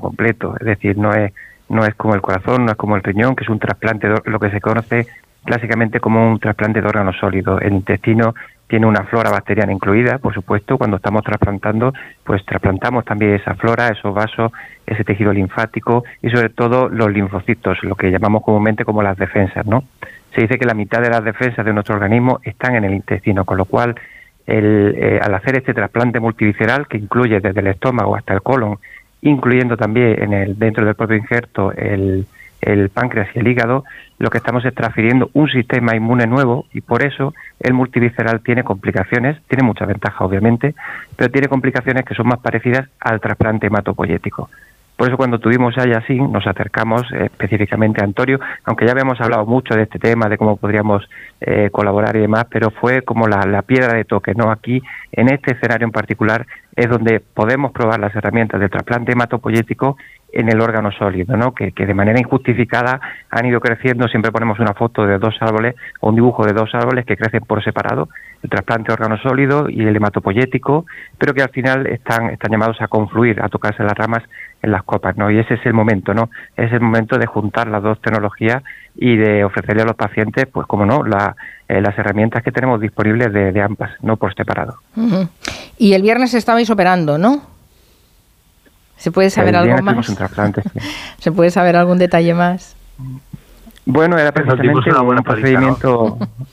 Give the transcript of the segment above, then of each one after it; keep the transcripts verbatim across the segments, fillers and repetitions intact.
completo, es decir, no es no es como el corazón, no es como el riñón, que es un trasplante, de, lo que se conoce clásicamente como un trasplante de órganos sólidos. El intestino tiene una flora bacteriana incluida, por supuesto. Cuando estamos trasplantando, pues trasplantamos también esa flora, esos vasos, ese tejido linfático y sobre todo los linfocitos, lo que llamamos comúnmente como las defensas, ¿no? Se dice que la mitad de las defensas de nuestro organismo están en el intestino, con lo cual el, eh, al hacer este trasplante multivisceral, que incluye desde el estómago hasta el colon, incluyendo también en el dentro del propio injerto el, el páncreas y el hígado, lo que estamos es transfiriendo un sistema inmune nuevo, y por eso el multivisceral tiene complicaciones, tiene muchas ventajas obviamente, pero tiene complicaciones que son más parecidas al trasplante hematopoyético. Por eso cuando tuvimos a Yasin nos acercamos eh, específicamente a Antonio, aunque ya habíamos hablado mucho de este tema, de cómo podríamos eh, colaborar y demás, pero fue como la, la piedra de toque, ¿no? Aquí, en este escenario en particular, es donde podemos probar las herramientas del trasplante hematopoyético en el órgano sólido, ¿no? Que, que de manera injustificada han ido creciendo. Siempre ponemos una foto de dos árboles o un dibujo de dos árboles que crecen por separado, el trasplante de órgano sólido y el hematopoyético, pero que al final están, están llamados a confluir, a tocarse las ramas en las copas, ¿no? Y ese es el momento, ¿no? Es el momento de juntar las dos tecnologías y de ofrecerle a los pacientes, pues como no, la, eh, las herramientas que tenemos disponibles de, de ambas, no por separado. Uh-huh. Y el viernes estabais operando, ¿no? ¿Se puede saber el algo más? Un trasplante, sí. ¿Se puede saber algún detalle más? Bueno, era precisamente un procedimiento...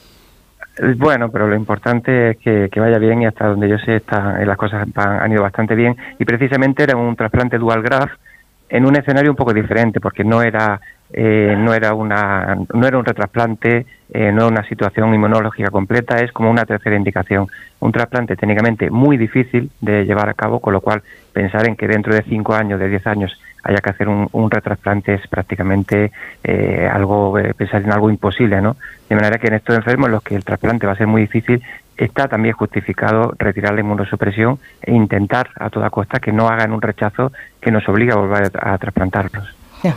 Bueno, pero lo importante es que, que vaya bien, y hasta donde yo sé está, las cosas han, han ido bastante bien, y precisamente era un trasplante dual graft en un escenario un poco diferente, porque no era eh, no era una no era un retrasplante, eh, no era una situación inmunológica completa, es como una tercera indicación, un trasplante técnicamente muy difícil de llevar a cabo, con lo cual pensar en que dentro de cinco años, de diez años haya que hacer un, un retrasplante es prácticamente eh, algo, eh, pensar en algo imposible, ¿no? De manera que en estos enfermos en los que el trasplante va a ser muy difícil, está también justificado retirar la inmunosupresión e intentar a toda costa que no hagan un rechazo que nos obligue a volver a, a trasplantarlos.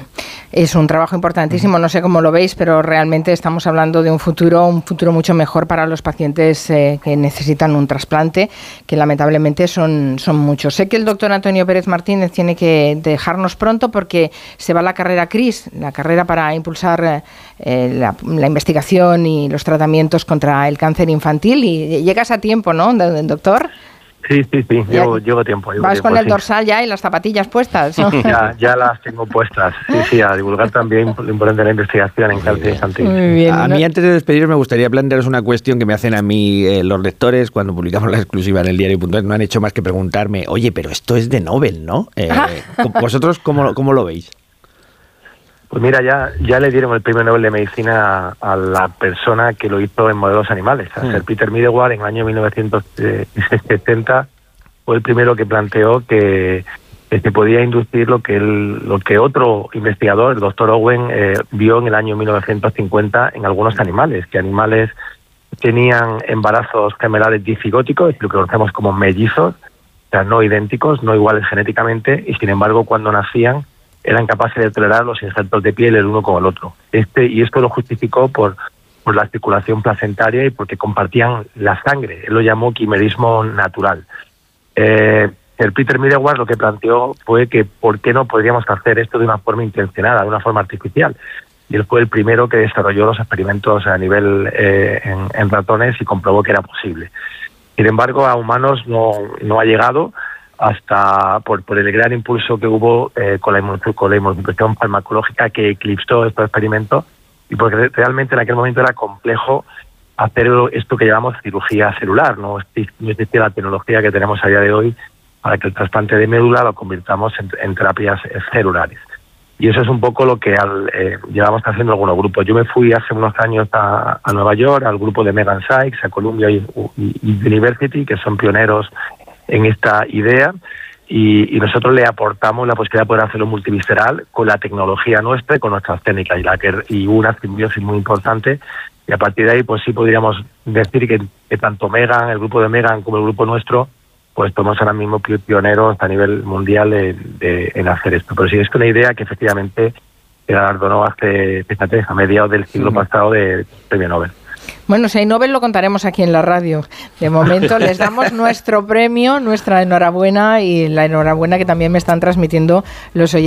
Es un trabajo importantísimo, no sé cómo lo veis, pero realmente estamos hablando de un futuro, un futuro mucho mejor para los pacientes eh, que necesitan un trasplante, que lamentablemente son, son muchos. Sé que el doctor Antonio Pérez Martínez tiene que dejarnos pronto porque se va la carrera CRIS, la carrera para impulsar eh, la, la investigación y los tratamientos contra el cáncer infantil, y llegas a tiempo, ¿no, doctor? Sí, sí, sí, llevo, llevo tiempo. Llevo ¿Vas tiempo, con el sí. dorsal ya y las zapatillas puestas? ¿No? Ya, ya las tengo puestas, sí, sí, a divulgar también lo importante de la investigación en cáncer infantil. Muy bien. A mí, antes de despedirme, me gustaría plantearos una cuestión que me hacen a mí eh, los lectores cuando publicamos la exclusiva en el diario punto es. No han hecho más que preguntarme, oye, pero esto es de Nobel, ¿no? Eh, ¿Vosotros cómo, cómo lo veis? Pues mira, ya ya le dieron el premio Nobel de Medicina a la persona que lo hizo en modelos animales, a Sir Peter Medawar, en el año mil novecientos setenta, fue el primero que planteó que, que se podía inducir lo que el, lo que otro investigador, el doctor Owen, eh, vio en el año mil novecientos cincuenta en algunos animales, que animales tenían embarazos gemelares difigóticos, lo que conocemos como mellizos, o sea, no idénticos, no iguales genéticamente, y sin embargo cuando nacían eran capaces de tolerar los injertos de piel el uno con el otro. Este y esto lo justificó por, por la circulación placentaria y porque compartían la sangre. Él lo llamó quimerismo natural. Eh, el Peter Medawar lo que planteó fue que por qué no podríamos hacer esto de una forma intencionada, de una forma artificial. Y él fue el primero que desarrolló los experimentos a nivel eh, en, en ratones y comprobó que era posible. Sin embargo, a humanos no, no ha llegado, hasta por, por el gran impulso que hubo eh, con la con la inmunosupresión farmacológica que eclipsó estos experimentos, y porque realmente en aquel momento era complejo hacer esto que llamamos cirugía celular. No, no existía la tecnología que tenemos a día de hoy para que el trasplante de médula lo convirtamos en, en terapias celulares. Y eso es un poco lo que al, eh, llevamos haciendo algunos grupos. Yo me fui hace unos años a, a Nueva York, al grupo de Megan Sykes, a Columbia University, que son pioneros en esta idea, y, y nosotros le aportamos la posibilidad de poder hacerlo multivisceral con la tecnología nuestra y con nuestras técnicas, y, la que, y una simbiosis muy importante, y a partir de ahí pues sí podríamos decir que, que tanto Megan, el grupo de Megan, como el grupo nuestro, pues somos ahora mismo pioneros a nivel mundial de, de, en hacer esto. Pero sí es una idea que efectivamente se galardonó hace, fíjate, a mediados del siglo sí. pasado de premio Nobel. Bueno, si hay Nobel lo contaremos aquí en la radio. De momento les damos nuestro premio, nuestra enhorabuena, y la enhorabuena que también me están transmitiendo los oyentes.